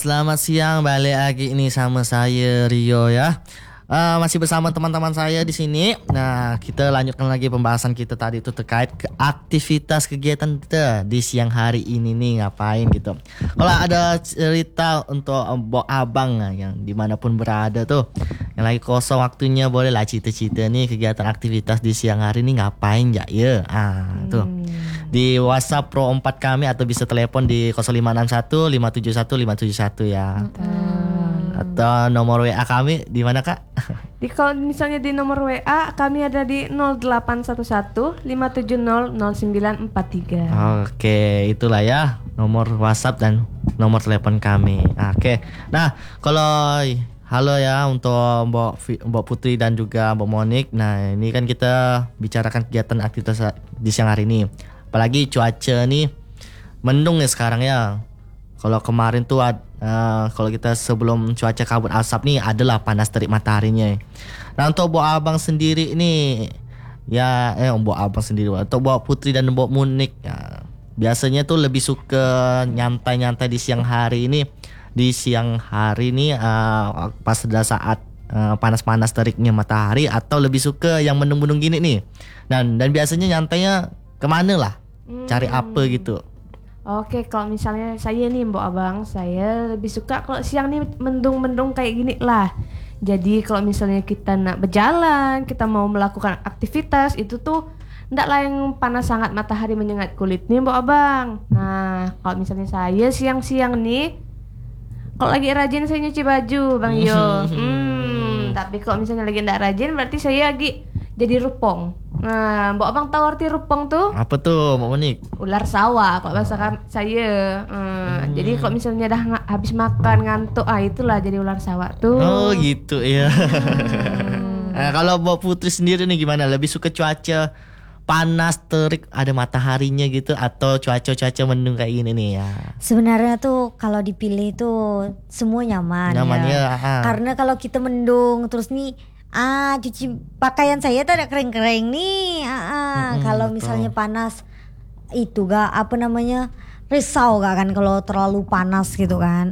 Selamat siang, balik lagi ini sama saya Rio ya. Masih bersama teman-teman saya di sini. Nah, kita lanjutkan lagi pembahasan kita tadi itu terkait ke aktivitas kegiatan kita di siang hari ini nih ngapain gitu. Kalau ada cerita untuk Mbok Abang yang dimanapun berada tuh, yang lagi kosong waktunya boleh lah cerita-cerita nih kegiatan aktivitas di siang hari ini ngapain ya? Tuh. Di WhatsApp Pro 4 kami atau bisa telepon di 0561 571 571 ya. Atau nomor WA kami di mana Kak? Kalau misalnya di nomor WA kami ada di 0811 570 0943. Oke, itulah ya nomor WhatsApp dan nomor telepon kami. Oke. Nah, kalau halo ya untuk Mbak Putri dan juga Mbak Monik. Nah, ini kan kita bicarakan kegiatan aktivitas di siang hari ini. Apalagi cuaca nih mendung nih sekarang ya. Kalau kemarin tuh kalau kita sebelum cuaca kabut asap nih adalah panas terik mataharinya. Nah untuk Mbok Abang sendiri nih ya Mbok Abang sendiri untuk Mbok Putri dan Mbok Monik ya, biasanya tuh lebih suka nyantai-nyantai di siang hari ini. Di siang hari ini pas pada saat panas-panas teriknya matahari atau lebih suka yang mendung-mendung gini nih. Dan biasanya nyantainya kemana lah? Cari apa gitu? Oke, kalau misalnya saya nih Mbok Abang, saya lebih suka kalau siang nih mendung-mendung kayak gini lah. Jadi kalau misalnya kita nak berjalan, kita mau melakukan aktivitas itu tuh ndaklah yang panas sangat matahari menyengat kulit nih Mbok Abang. Nah, kalau misalnya saya siang-siang nih, kalau lagi rajin saya nyuci baju Bang Yo. Tapi kalau misalnya lagi ndak rajin berarti saya lagi jadi rupong. Nah, Mbok Abang tahu arti rupong tuh? Apa tuh Mbak Monik? Ular sawah kalau bahasa saya. Jadi kalau misalnya dah habis makan ngantuk, itulah jadi ular sawah tuh. Oh gitu ya. Nah, kalau Mbak Putri sendiri nih gimana? Lebih suka cuaca panas terik ada mataharinya gitu atau cuaca mendung kayak gini nih ya? Sebenarnya tuh kalau dipilih tuh semua nyaman ya. Karena kalau kita mendung terus nih cuci pakaian saya tuh ada kering-kering nih. Kalau misalnya panas itu gak risau gak kan kalau terlalu panas gitu kan.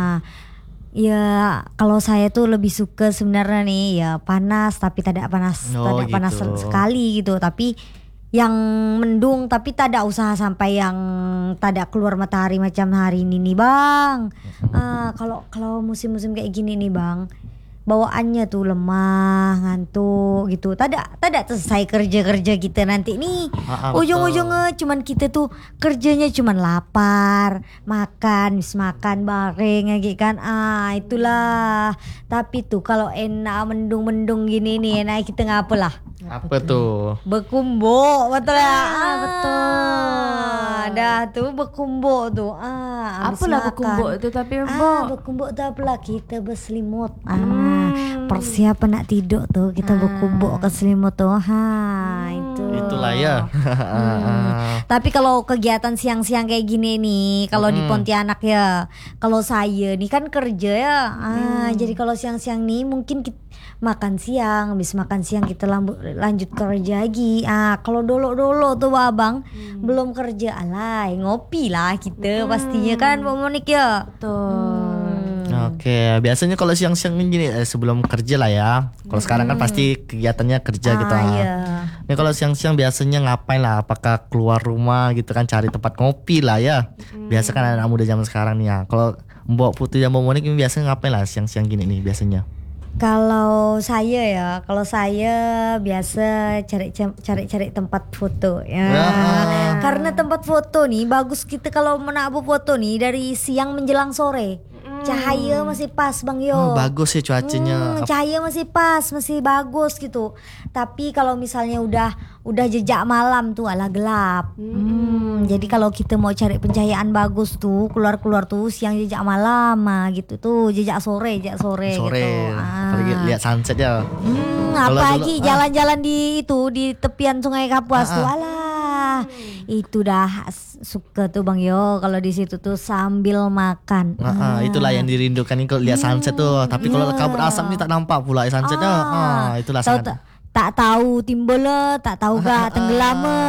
Ya kalau saya tuh lebih suka sebenarnya nih ya panas tapi tidak panas panas sekali gitu, tapi yang mendung tapi tidak usah sampai yang tidak keluar matahari macam hari ini nih Bang. Kalau musim-musim kayak gini nih Bang, bawaannya tuh lemah, ngantuk gitu. Tidak selesai kerja kita nanti nih. Ujung-ujungnya cuman kita tuh kerjanya cuman lapar, makan bareng gitu kan. Itulah. Tapi tuh kalau enak mendung-mendung gini nih, enak kita ngapa lah? Apa tuh? Berkumbuk, betul ya? Betul. Dah tuh berkumbuk tuh. Apalah berkumbuk itu tapi berkumbuk tuh apalah kita berselimut. Persiapan nak tidur tuh kita berkumbuk ke selimut tuh. Itulah ya. Tapi kalau kegiatan siang-siang kayak gini nih, kalau di Pontianak ya, kalau saya nih kan kerja ya. Jadi kalau siang-siang nih mungkin kita makan siang, habis makan siang kita lanjut kerja lagi. Kalau dolo tuh Abang belum kerja, ngopi lah kita pastinya kan Mbak Monik ya. Betul. Oke, biasanya kalau siang-siang gini sebelum kerja lah ya. Kalau sekarang kan pasti kegiatannya kerja gitu. Iya. Ini kalau siang-siang biasanya ngapain lah? Apakah keluar rumah gitu kan cari tempat ngopi lah ya? Biasa kan anak muda zaman sekarang nih ya. Kalau Mbak Putri dan Mbak Monik ini biasanya ngapain lah siang-siang gini nih biasanya? Kalau saya biasa cari tempat foto ya. Karena tempat foto nih bagus kita kalau menabuh foto nih dari siang menjelang sore. Cahaya masih pas Bang Yo. Bagus sih cuacanya. Cahaya masih pas, masih bagus gitu. Tapi kalau misalnya udah jejak malam tuh gelap. Jadi kalau kita mau cari pencahayaan bagus tuh keluar tuh siang jejak malam gitu tuh jejak sore gitu. Apalagi lihat sunset ya. Apalagi jalan-jalan di tepian Sungai Kapuas tuh itu dah suka tuh Bang Yo kalau di situ tuh sambil makan. Itulah yang dirindukan nih kalau lihat sunset tuh. Tapi kalau kabut asap nih tak nampak pula sunsetnya. Itulah sangat. Tak tahu timbul, tak tahu gak tenggelam.